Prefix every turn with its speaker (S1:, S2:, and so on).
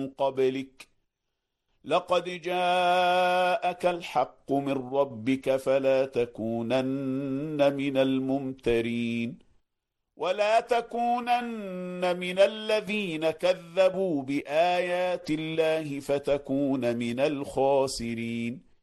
S1: قبلك لقد جاءك الحق من ربك فلا تكونن من الممترين ولا تكونن من الذين كذبوا بآيات الله فتكون من الخاسرين